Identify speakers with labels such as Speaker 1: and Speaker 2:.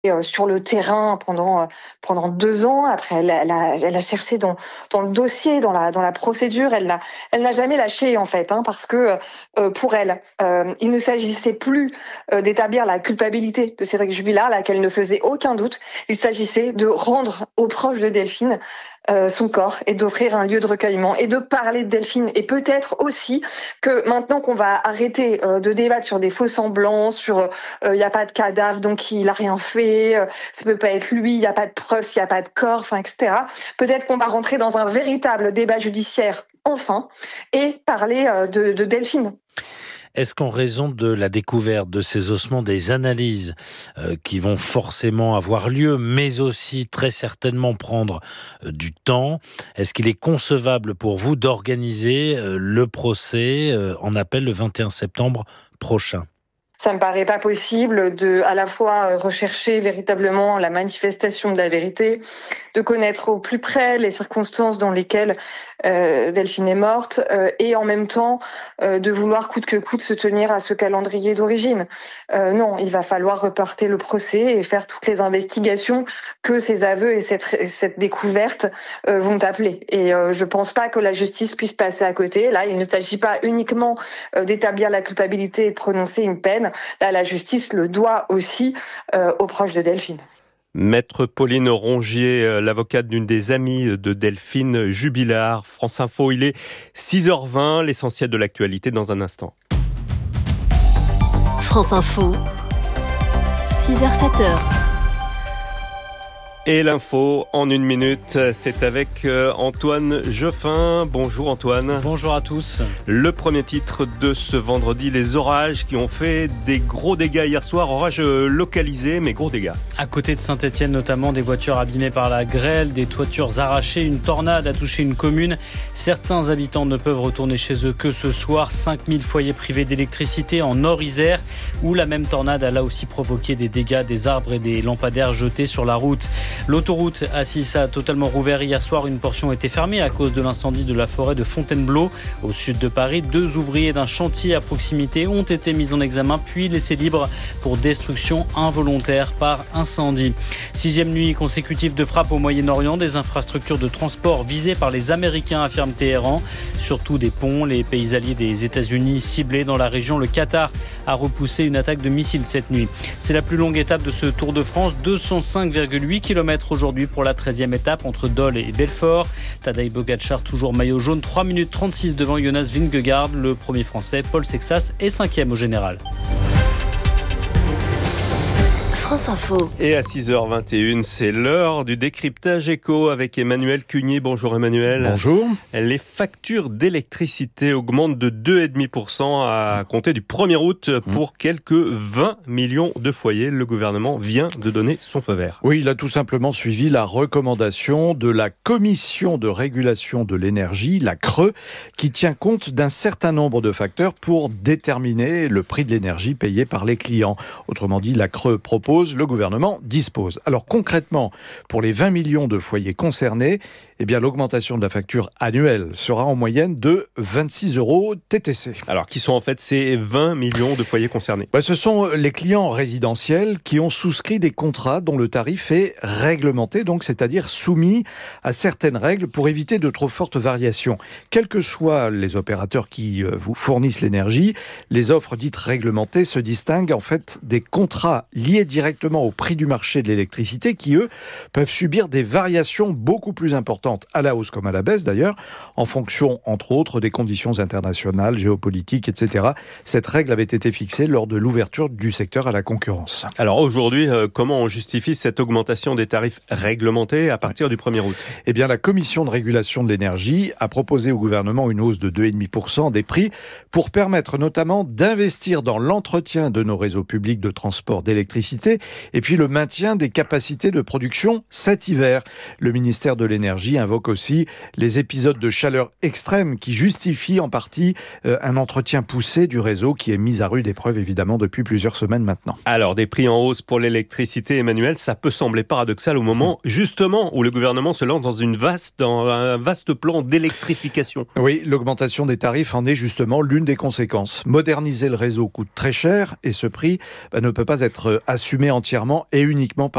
Speaker 1: sur le terrain pendant 2 ans. Après, elle a cherché dans le dossier, dans la procédure. Elle n'a jamais lâché en fait, parce que pour elle, il ne s'agissait plus d'établir la culpabilité de Cédric Jubilard, laquelle ne faisait aucun doute. Il s'agissait de rendre aux proches de Delphine son corps et d'offrir un lieu de recueillement et de parler de Delphine. Et peut-être aussi que maintenant qu'on va arrêter de débattre sur des faux semblants, sur il n'y a pas de cadavre donc il a rien fait, ça peut pas être lui, il n'y a pas de preuves, il n'y a pas de corps, etc. Peut-être qu'on va rentrer dans un véritable débat judiciaire enfin et parler de Delphine.
Speaker 2: Est-ce qu'en raison de la découverte de ces ossements, des analyses qui vont forcément avoir lieu, mais aussi très certainement prendre du temps, est-ce qu'il est concevable pour vous d'organiser le procès en appel le 21 septembre prochain ?
Speaker 1: Ça me paraît pas possible de à la fois rechercher véritablement la manifestation de la vérité, de connaître au plus près les circonstances dans lesquelles Delphine est morte, et en même temps de vouloir coûte que coûte se tenir à ce calendrier d'origine. Non, il va falloir reporter le procès et faire toutes les investigations que ces aveux et cette découverte vont appeler. Et je pense pas que la justice puisse passer à côté. Là, il ne s'agit pas uniquement d'établir la culpabilité et de prononcer une peine. Là, la justice le doit aussi aux proches de Delphine.
Speaker 3: Maître Pauline Rongier, l'avocate d'une des amies de Delphine Jubilard. France Info, il est 6h20, l'essentiel de l'actualité dans un instant.
Speaker 4: France Info, 6h-7h.
Speaker 3: Et l'info en 1 minute, c'est avec Antoine Jeuffin. Bonjour Antoine.
Speaker 5: Bonjour à tous.
Speaker 3: Le premier titre de ce vendredi, les orages qui ont fait des gros dégâts hier soir. Orages localisés, mais gros dégâts.
Speaker 5: À côté de Saint-Etienne notamment, des voitures abîmées par la grêle, des toitures arrachées, une tornade a touché une commune. Certains habitants ne peuvent retourner chez eux que ce soir. 5000 foyers privés d'électricité en Nord-Isère, où la même tornade a là aussi provoqué des dégâts, des arbres et des lampadaires jetés sur la route. L'autoroute A6 a totalement rouvert hier soir. Une portion était fermée à cause de l'incendie de la forêt de Fontainebleau, au sud de Paris. 2 ouvriers d'un chantier à proximité ont été mis en examen puis laissés libres pour destruction involontaire par incendie. 6e nuit consécutive de frappe au Moyen-Orient. Des infrastructures de transport visées par les Américains, affirme Téhéran. Surtout des ponts. Les pays alliés des États-Unis ciblés dans la région. Le Qatar a repoussé une attaque de missiles cette nuit. C'est la plus longue étape de ce Tour de France. 205,8 km aujourd'hui pour la 13e étape entre Dole et Belfort. Tadej Pogačar toujours maillot jaune, 3 minutes 36 devant Jonas Vingegaard. Le premier français, Paul Sexas, est 5e au général.
Speaker 4: France Info.
Speaker 3: Et à 6h21, c'est l'heure du décryptage éco avec Emmanuel Cugnier. Bonjour Emmanuel.
Speaker 6: Bonjour.
Speaker 3: Les factures d'électricité augmentent de 2,5% à compter du 1er août pour quelques 20 millions de foyers. Le gouvernement vient de donner son feu vert.
Speaker 6: Oui, il a tout simplement suivi la recommandation de la Commission de régulation de l'énergie, la CRE, qui tient compte d'un certain nombre de facteurs pour déterminer le prix de l'énergie payé par les clients. Autrement dit, la CRE propose, le gouvernement dispose. Alors concrètement, pour les 20 millions de foyers concernés, eh bien, l'augmentation de la facture annuelle sera en moyenne de 26 € TTC.
Speaker 3: Alors, qui sont en fait ces 20 millions de foyers concernés ?
Speaker 6: Ce sont les clients résidentiels qui ont souscrit des contrats dont le tarif est réglementé, donc c'est-à-dire soumis à certaines règles pour éviter de trop fortes variations. Quels que soient les opérateurs qui vous fournissent l'énergie, les offres dites réglementées se distinguent en fait des contrats liés directement au prix du marché de l'électricité qui, eux, peuvent subir des variations beaucoup plus importantes, à la hausse comme à la baisse d'ailleurs, en fonction, entre autres, des conditions internationales, géopolitiques, etc. Cette règle avait été fixée lors de l'ouverture du secteur à la concurrence.
Speaker 3: Alors aujourd'hui, comment on justifie cette augmentation des tarifs réglementés à partir du 1er août ?
Speaker 6: Eh bien, la Commission de régulation de l'énergie a proposé au gouvernement une hausse de 2,5% des prix pour permettre notamment d'investir dans l'entretien de nos réseaux publics de transport d'électricité et puis le maintien des capacités de production cet hiver. Le ministère de l'Énergie invoque aussi les épisodes de chaleur extrême qui justifient en partie un entretien poussé du réseau qui est mis à rude épreuve évidemment depuis plusieurs semaines maintenant.
Speaker 3: Alors des prix en hausse pour l'électricité, Emmanuel, ça peut sembler paradoxal au moment justement où le gouvernement se lance dans un vaste plan d'électrification.
Speaker 6: Oui, l'augmentation des tarifs en est justement l'une des conséquences. Moderniser le réseau coûte très cher et ce prix ne peut pas être assumé entièrement et uniquement par